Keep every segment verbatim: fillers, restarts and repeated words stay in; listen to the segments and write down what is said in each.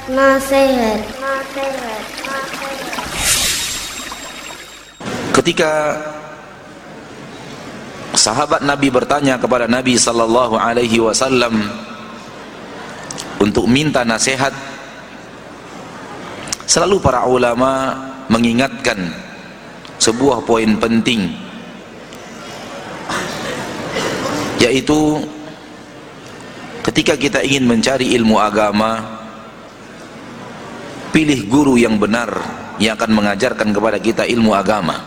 Nasihat. Ketika sahabat Nabi bertanya kepada Nabi sallallahu alaihi wasallam untuk minta nasihat, selalu para ulama mengingatkan sebuah poin penting, yaitu ketika kita ingin mencari ilmu agama, pilih guru yang benar yang akan mengajarkan kepada kita ilmu agama.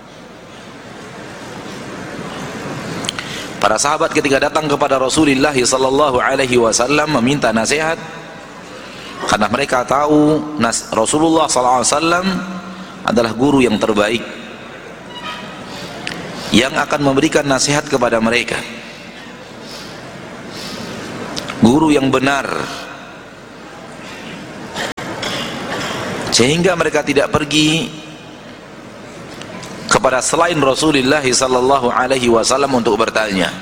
Para sahabat ketika datang kepada Rasulullah sallallahu alaihi wasallam meminta nasihat, karena mereka tahu Rasulullah sallallahu alaihi wasallam adalah guru yang terbaik yang akan memberikan nasihat kepada mereka, guru yang benar, sehingga mereka tidak pergi kepada selain Rasulullah sallallahu alaihi wasallam untuk bertanya.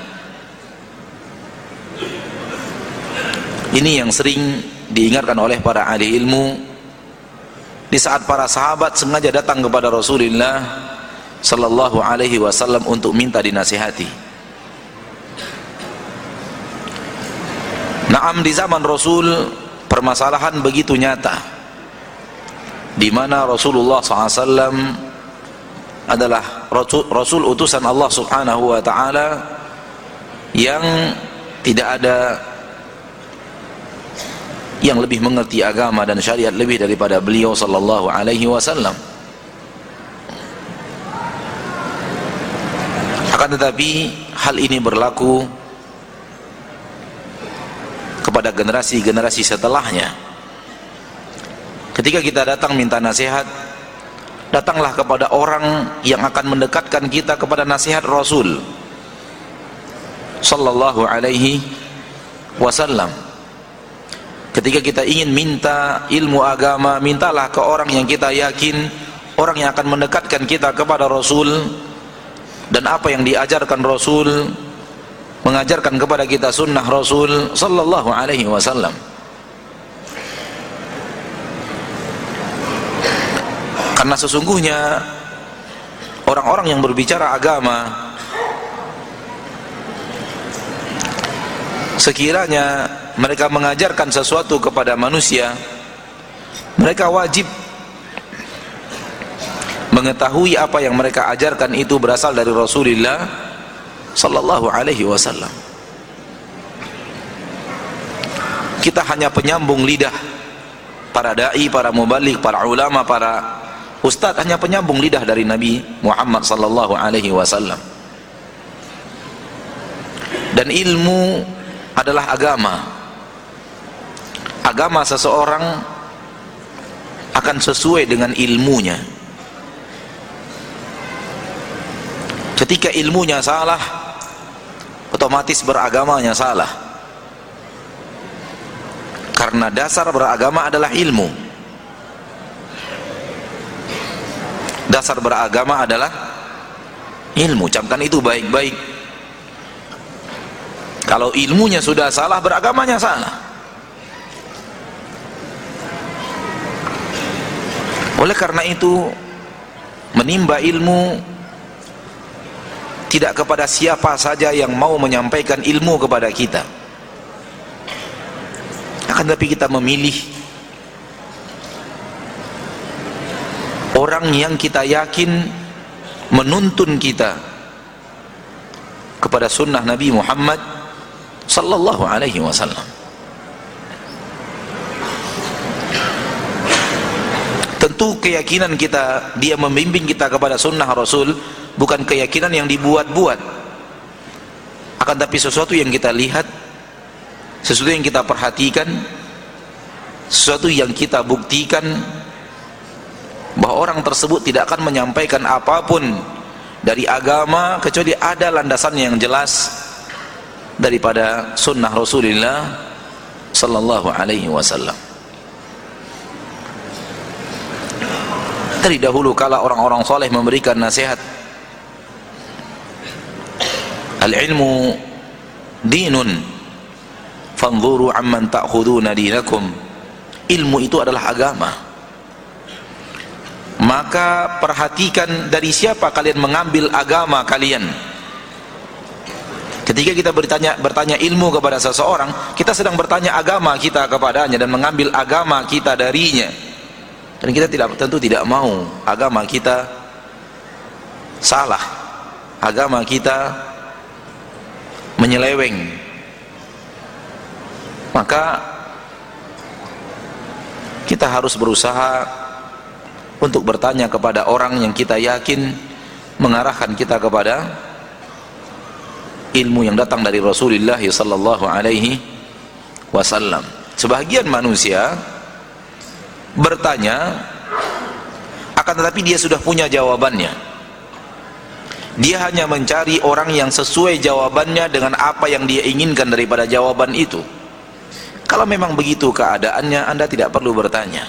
Ini yang sering diingatkan oleh para ahli ilmu di saat para sahabat sengaja datang kepada Rasulullah sallallahu alaihi wasallam untuk minta dinasihati. Naam, di zaman Rasul permasalahan begitu nyata, di mana Rasulullah sallallahu alaihi wasallam adalah Rasul, Rasul utusan Allah subhanahu wa ta'ala yang tidak ada yang lebih mengerti agama dan syariat lebih daripada beliau sallallahu alaihi wasallam. Akan tetapi hal ini berlaku kepada generasi-generasi setelahnya. Ketika kita datang minta nasihat, datanglah kepada orang yang akan mendekatkan kita kepada nasihat Rasul sallallahu alaihi wasallam. Ketika kita ingin minta ilmu agama, mintalah ke orang yang kita yakin, orang yang akan mendekatkan kita kepada Rasul dan apa yang diajarkan Rasul, mengajarkan kepada kita sunnah Rasul sallallahu alaihi wasallam. Karena sesungguhnya orang-orang yang berbicara agama, sekiranya mereka mengajarkan sesuatu kepada manusia, mereka wajib mengetahui apa yang mereka ajarkan itu berasal dari Rasulullah sallallahu alaihi wasallam. Kita hanya penyambung lidah. Para dai, para mubalik, para ulama, para ustaz hanya penyambung lidah dari Nabi Muhammad sallallahu alaihi wasallam. Dan ilmu adalah agama. Agama seseorang akan sesuai dengan ilmunya. Ketika ilmunya salah, otomatis beragamanya salah. Karena dasar beragama adalah ilmu. Dasar beragama adalah ilmu. Camkan itu baik-baik. Kalau ilmunya sudah salah, beragamanya salah. Oleh karena itu, menimba ilmu tidak kepada siapa saja yang mau menyampaikan ilmu kepada kita. Akan tetapi kita memilih orang yang kita yakin menuntun kita kepada sunnah Nabi Muhammad sallallahu alaihi wasallam. Tentu keyakinan kita, dia membimbing kita kepada sunnah Rasul, bukan keyakinan yang dibuat-buat. Akan tapi sesuatu yang kita lihat, sesuatu yang kita perhatikan, sesuatu yang kita buktikan bahwa orang tersebut tidak akan menyampaikan apapun dari agama kecuali ada landasan yang jelas daripada sunnah Rasulullah sallallahu alaihi wasallam. Dari dahulu kala orang-orang soleh memberikan nasihat, al-ilmu dinun fanzuru amman ta'khuduna dinakum. ilmu itu adalah agama. Maka perhatikan dari siapa kalian mengambil agama kalian. Ketika kita bertanya bertanya ilmu kepada seseorang, kita sedang bertanya agama kita kepadanya dan mengambil agama kita darinya. Dan kita tidak tentu tidak mau agama kita salah, agama kita menyeleweng. Maka kita harus berusaha untuk bertanya kepada orang yang kita yakin mengarahkan kita kepada ilmu yang datang dari Rasulullah sallallahu alaihi wasallam. Sebagian manusia bertanya, akan tetapi dia sudah punya jawabannya. Dia hanya mencari orang yang sesuai jawabannya dengan apa yang dia inginkan daripada jawaban itu. Kalau memang begitu keadaannya, Anda tidak perlu bertanya.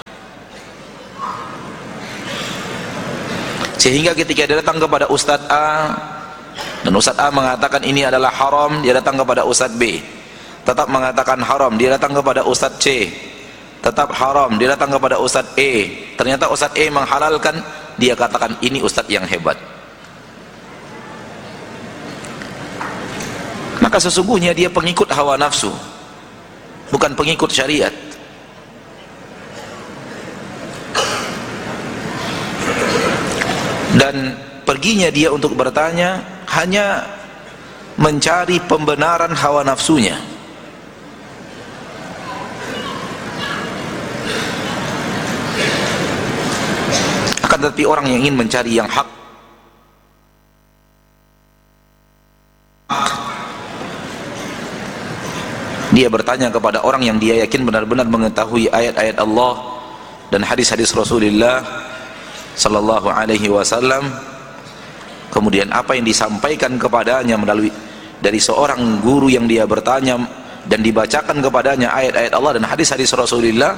Sehingga ketika dia datang kepada Ustadz A dan Ustadz A mengatakan ini adalah haram, dia datang kepada Ustadz B tetap mengatakan haram, dia datang kepada Ustadz C tetap haram, dia datang kepada Ustadz E, ternyata Ustadz E menghalalkan, dia katakan ini Ustadz yang hebat. Maka sesungguhnya dia pengikut hawa nafsu, bukan pengikut syariat. Dan perginya dia untuk bertanya hanya mencari pembenaran hawa nafsunya. Akan tetapi orang yang ingin mencari yang hak, dia bertanya kepada orang yang dia yakin benar-benar mengetahui ayat-ayat Allah dan hadis-hadis Rasulullah sallallahu alaihi wasallam. Kemudian apa yang disampaikan kepadanya melalui dari seorang guru yang dia bertanya dan dibacakan kepadanya ayat-ayat Allah dan hadis-hadis Rasulullah,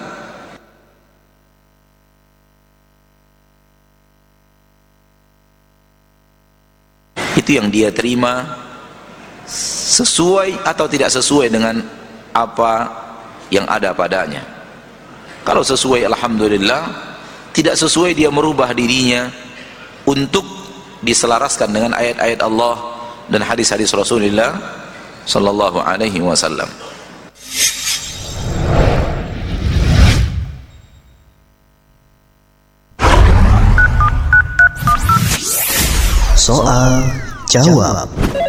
itu yang dia terima sesuai atau tidak sesuai dengan apa yang ada padanya. Kalau sesuai, alhamdulillah. Tidak sesuai, dia merubah dirinya untuk diselaraskan dengan ayat-ayat Allah dan hadis-hadis Rasulullah sallallahu alaihi wasallam. Soal jawab.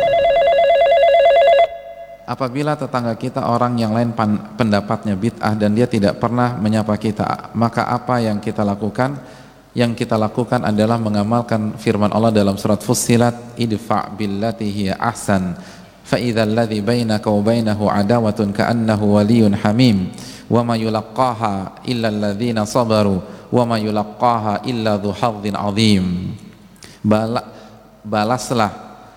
Apabila tetangga kita orang yang lain pendapatnya bid'ah dan dia tidak pernah menyapa kita, maka apa yang kita lakukan? Yang kita lakukan adalah mengamalkan firman Allah dalam surat Fussilat, idfa' billati hiya ahsan fa idzal ladzi bainaka wa bainahu adawatun ka'annahu waliyyun hamim wa ma yulaqqaha illa alladzina sabaru wa ma yulaqqaha illa dzu hadzin 'adzim. Balaslah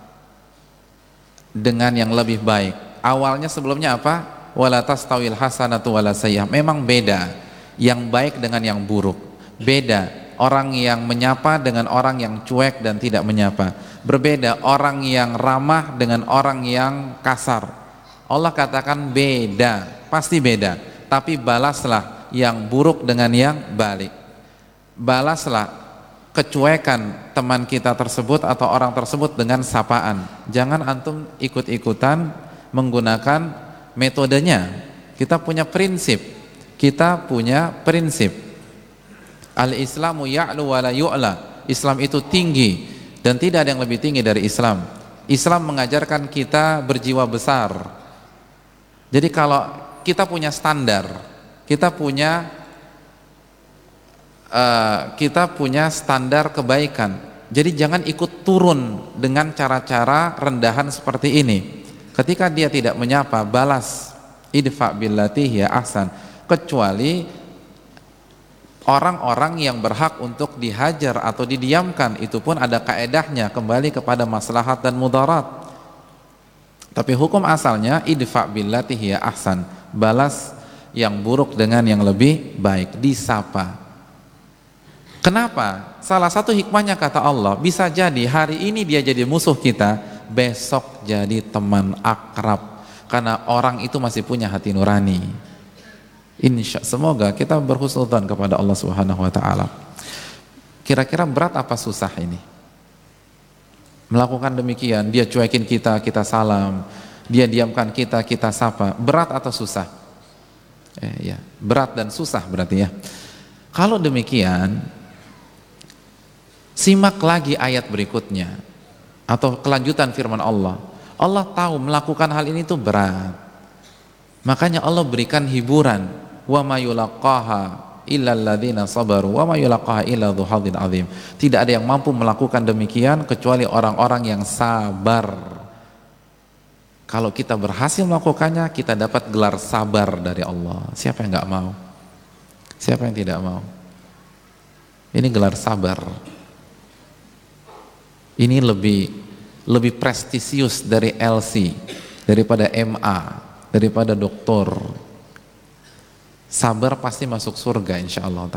dengan yang lebih baik. Awalnya sebelumnya apa? Wala tastawil hasanatu wala sayyi'ah. Memang beda yang baik dengan yang buruk. Beda orang yang menyapa dengan orang yang cuek dan tidak menyapa. Berbeda orang yang ramah dengan orang yang kasar. Allah katakan beda, pasti beda. Tapi balaslah yang buruk dengan yang balik. Balaslah kecuekan teman kita tersebut atau orang tersebut dengan sapaan. Jangan antum ikut-ikutan menggunakan metodenya. Kita punya prinsip. Kita punya prinsip. Al-Islamu ya'lu wa la yu'la. Islam itu tinggi dan tidak ada yang lebih tinggi dari Islam. Islam mengajarkan kita berjiwa besar. Jadi kalau kita punya standar, kita punya uh, kita punya standar kebaikan. Jadi jangan ikut turun dengan cara-cara rendahan seperti ini. Ketika dia tidak menyapa, balas, idfa' billati hiya ahsan. Kecuali orang-orang yang berhak untuk dihajar atau didiamkan, itu pun ada kaedahnya, kembali kepada maslahat dan mudarat. Tapi hukum asalnya idfa' billati hiya ahsan, balas yang buruk dengan yang lebih baik, disapa. Kenapa? Salah satu hikmahnya kata Allah, bisa jadi hari ini dia jadi musuh kita, besok jadi teman akrab, karena orang itu masih punya hati nurani. Insya semoga kita berhusnudzon kepada Allah Subhanahu wa taala. Kira-kira berat apa susah ini? Melakukan demikian, dia cuekin kita, kita salam, dia diamkan kita, kita sapa. Berat atau susah? Eh, ya, berat dan susah berarti ya. Kalau demikian, simak lagi ayat berikutnya atau kelanjutan firman Allah. Allah tahu melakukan hal ini itu berat. Makanya Allah berikan hiburan. Wa ma yulaqaha illal ladzina sabaru wa ma yulaqaha illa dzu hadzin azim. Tidak ada yang mampu melakukan demikian kecuali orang-orang yang sabar. Kalau kita berhasil melakukannya, kita dapat gelar sabar dari Allah. Siapa yang enggak mau? Siapa yang tidak mau? Ini gelar sabar. Ini lebih lebih prestisius dari L C, daripada M A, daripada doktor. Sabar pasti masuk surga insyaallah ta'ala.